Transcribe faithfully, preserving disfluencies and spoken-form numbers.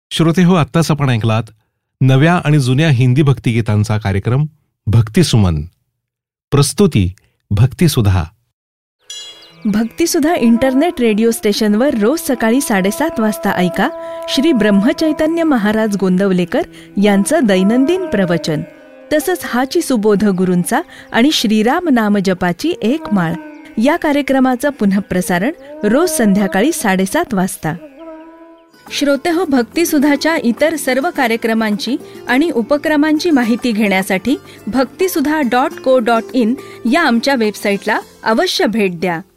श्रोते हो, आत्ताच आपण ऐकलात नव्या आणि जुन्या हिंदी भक्तिगीतांचा कार्यक्रम भक्तिसुमन. प्रस्तुती भक्तिसुधा. भक्तिसुधा इंटरनेट रेडिओ स्टेशनवर रोज सकाळी साडेसात वाजता ऐका श्री ब्रह्मचैतन्य महाराज गोंदवलेकर यांचं दैनंदिन प्रवचन. तसंच हाची सुबोध गुरूंचा आणि श्रीराम नाम जपाची एक माळ या कार्यक्रमाचं पुनःप्रसारण रोज संध्याकाळी साडेसात वाजता. श्रोते हो, भक्तिसुधाच्या इतर सर्व कार्यक्रमांची आणि उपक्रमांची माहिती घेण्यासाठी भक्तिसुधा डॉट को डॉट इन या आमच्या वेबसाईटला अवश्य भेट द्या.